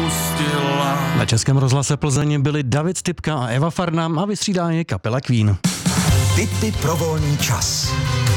pustila. Na Českém rozhlase Plzeň byli David Stypka a Eva Farna a vystřídá je kapela Queen. Tipy pro volný čas.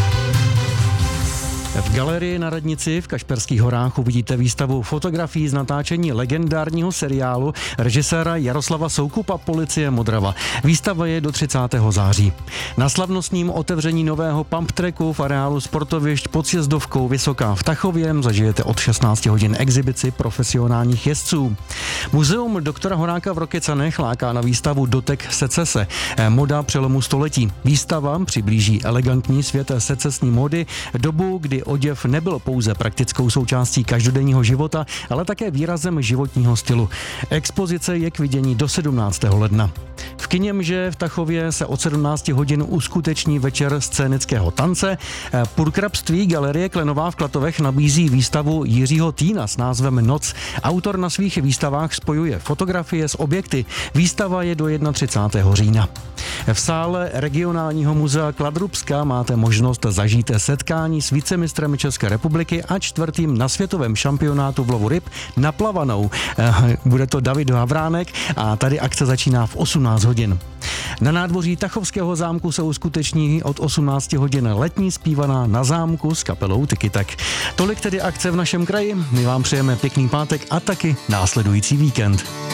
V galerii na Radnici v Kašperských horách uvidíte výstavu fotografií z natáčení legendárního seriálu režiséra Jaroslava Soukupa Policie Modrava. Výstava je do 30. září. Na slavnostním otevření nového pump tracku v areálu sportovišť pod sjezdovkou Vysoká v Tachově zažijete od 16 hodin exibici profesionálních jezdců. Muzeum doktora Horáka v Rokycanech láká na výstavu Dotek secese, moda přelomu století. Výstava přiblíží elegantní svět secesní módy, dobu, kdy oděv nebyl pouze praktickou součástí každodenního života, ale také výrazem životního stylu. Expozice je k vidění do 17. ledna. V Kyněmže v Tachově se od 17 hodin uskuteční večer scénického tance. Purkrabství Galerie Klenová v Klatovech nabízí výstavu Jiřího Týna s názvem Noc. Autor na svých výstavách spojuje fotografie s objekty. Výstava je do 31. října. V sále regionálního muzea Kladrubska máte možnost zažít setkání s vicemistrem České republiky a čtvrtým na světovém šampionátu v lovu ryb na plavanou. Bude to David Havránek a tady akce začíná v 18 hodin. Na nádvoří Tachovského zámku se uskuteční od 18 hodin letní zpívaná na zámku s kapelou Tikitak. Tolik tedy akce v našem kraji. My vám přejeme pěkný pátek a taky následující víkend.